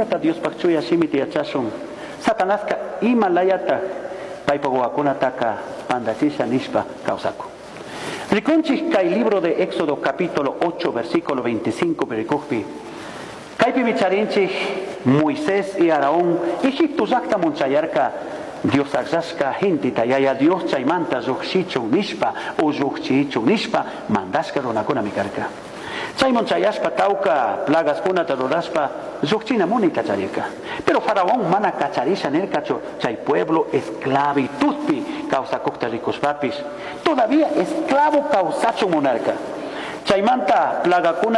Chaymantata Dios pakchuya shimiti yachashun. Satanaska Himalayata paipaguakunataka pandachisha nishpa kausaku. Riconchis kay libro de Éxodo capítulo 8 versículo 25 pericujpi. Kaypi micharinchis Moisés y Aarón Egipto zakta munchayarka Dios aksashka gente tayaya Dios chaymanta zukshichu nishpa o zukchichu nishpa mandaska runakuna mikarka. Chaymon chayashpa tauka plagas kuna taruraspa zukchina muni kacharika. Pero Faraón mana kacharisha nerkacho chay pueblo esclavitudpi causa kukta ricos papis. Todavía esclavo causacho monarca. Chaymanta plaga kuna